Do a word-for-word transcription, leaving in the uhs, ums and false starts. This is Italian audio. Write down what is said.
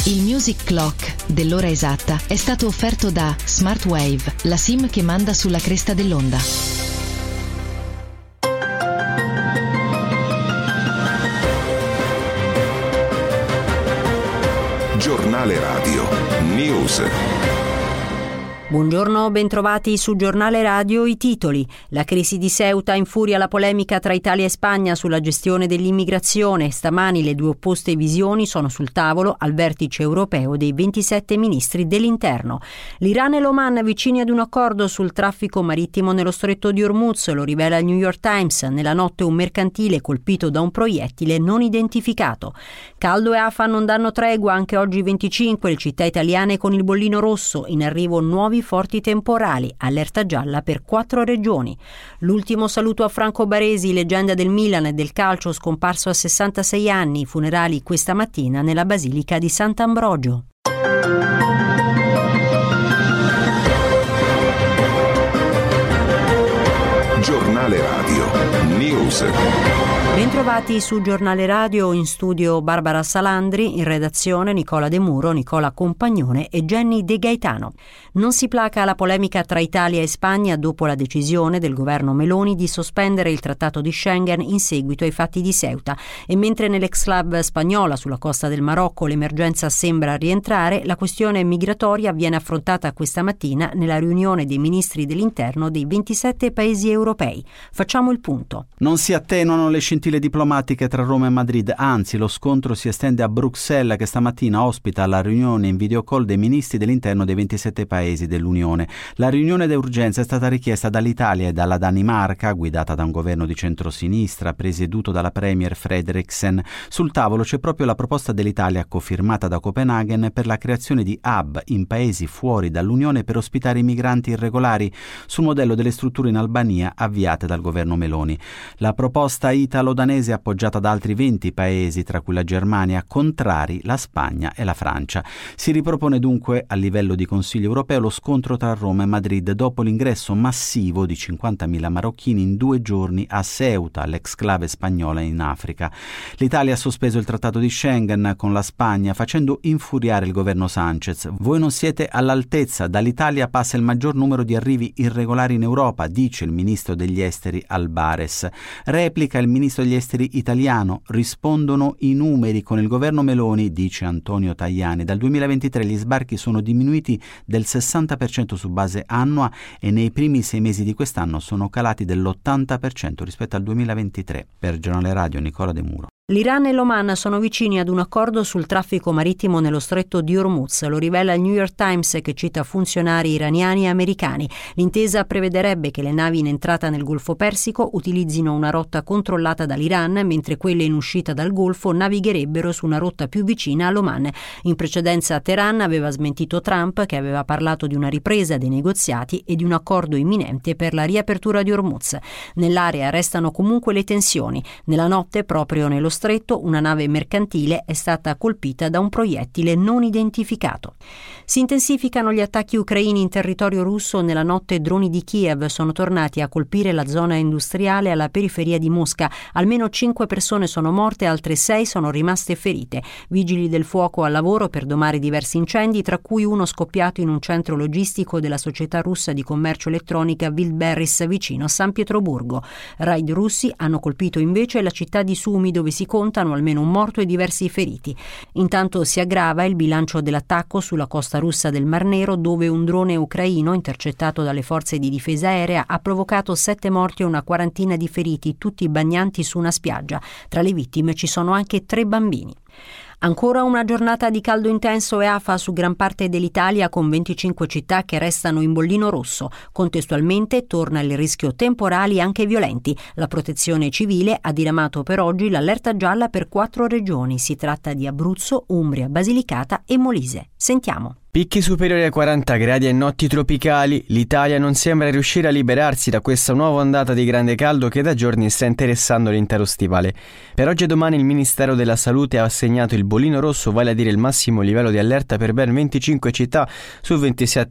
Il Music Clock dell'ora esatta è stato offerto da Smartwave, la SIM che manda sulla cresta dell'onda. Giornale Radio News. Buongiorno, bentrovati su Giornale Radio. I titoli. La crisi di Ceuta infuria la polemica tra Italia e Spagna sulla gestione dell'immigrazione. Stamani le due opposte visioni sono sul tavolo al vertice europeo dei ventisette ministri dell'interno. L'Iran e l'Oman vicini ad un accordo sul traffico marittimo nello stretto di Hormuz, lo rivela il New York Times. Nella notte un mercantile colpito da un proiettile non identificato. Caldo e afa non danno tregua, anche oggi venticinque le città italiane con il bollino rosso, in arrivo nuovi forti temporali, allerta gialla per quattro regioni. L'ultimo saluto a Franco Baresi, leggenda del Milan e del calcio, scomparso a sessantasei anni, funerali questa mattina nella Basilica di Sant'Ambrogio. Giornale Radio News. Bentrovati su Giornale Radio, in studio Barbara Salandri, in redazione Nicola De Muro, Nicola Compagnone e Jenny De Gaetano. Non si placa la polemica tra Italia e Spagna dopo la decisione del governo Meloni di sospendere il trattato di Schengen in seguito ai fatti di Ceuta, e mentre nell'ex-club spagnola sulla costa del Marocco l'emergenza sembra rientrare, la questione migratoria viene affrontata questa mattina nella riunione dei ministri dell'interno dei ventisette paesi europei. Facciamo il punto. Non si attenuano le scintille diplomatiche tra Roma e Madrid, anzi lo scontro si estende a Bruxelles, che stamattina ospita la riunione in videocall dei ministri dell'interno dei ventisette paesi dell'Unione. La riunione d'urgenza è stata richiesta dall'Italia e dalla Danimarca, guidata da un governo di centrosinistra presieduto dalla premier Frederiksen. Sul tavolo c'è proprio la proposta dell'Italia, cofirmata da Copenaghen, per la creazione di hub in paesi fuori dall'Unione per ospitare i migranti irregolari, sul modello delle strutture in Albania avviate dal governo Meloni. La proposta italo-danese è appoggiata da altri venti paesi, tra cui la Germania, contrari la Spagna e la Francia. Si ripropone dunque a livello di Consiglio europeo lo scontro tra Roma e Madrid dopo l'ingresso massivo di cinquantamila marocchini in due giorni a Ceuta, l'ex-clave spagnola in Africa. L'Italia ha sospeso il trattato di Schengen con la Spagna, facendo infuriare il governo Sanchez. Voi non siete all'altezza, dall'Italia passa il maggior numero di arrivi irregolari in Europa, dice il ministro degli esteri Albares. Replica il ministro degli esteri italiano, rispondono i numeri, con il governo Meloni, dice Antonio Tajani. Dal duemilaventitré gli sbarchi sono diminuiti del sessanta per cento su base annua e nei primi sei mesi di quest'anno sono calati dell'ottanta per cento rispetto al duemilaventitré. Per Giornale Radio Nicola De Muro. L'Iran e l'Oman sono vicini ad un accordo sul traffico marittimo nello stretto di Hormuz, lo rivela il New York Times, che cita funzionari iraniani e americani. L'intesa prevederebbe che le navi in entrata nel Golfo Persico utilizzino una rotta controllata dall'Iran, mentre quelle in uscita dal Golfo navigherebbero su una rotta più vicina all'Oman. In precedenza Teheran aveva smentito Trump, che aveva parlato di una ripresa dei negoziati e di un accordo imminente per la riapertura di Hormuz. Nell'area restano comunque le tensioni. Nella notte, proprio nello stretto, una nave mercantile è stata colpita da un proiettile non identificato. Si intensificano gli attacchi ucraini in territorio russo. Nella notte droni di Kiev sono tornati a colpire la zona industriale alla periferia di Mosca. Almeno cinque persone sono morte, altre sei sono rimaste ferite. Vigili del fuoco al lavoro per domare diversi incendi, tra cui uno scoppiato in un centro logistico della società russa di commercio elettronica Wildberries vicino San Pietroburgo. Raid russi hanno colpito invece la città di Sumi, dove si contano almeno un morto e diversi feriti. Intanto si aggrava il bilancio dell'attacco sulla costa russa del Mar Nero, dove un drone ucraino intercettato dalle forze di difesa aerea ha provocato sette morti e una quarantina di feriti, tutti bagnanti su una spiaggia. Tra le vittime ci sono anche tre bambini. Ancora una giornata di caldo intenso e afa su gran parte dell'Italia, con venticinque città che restano in bollino rosso. Contestualmente torna il rischio temporali anche violenti. La Protezione Civile ha diramato per oggi l'allerta gialla per quattro regioni. Si tratta di Abruzzo, Umbria, Basilicata e Molise. Sentiamo. Picchi superiori ai quaranta gradi e notti tropicali, l'Italia non sembra riuscire a liberarsi da questa nuova ondata di grande caldo che da giorni sta interessando l'intero stivale. Per oggi e domani il Ministero della Salute ha assegnato il bollino rosso, vale a dire il massimo livello di allerta, per ben venticinque città su ventisette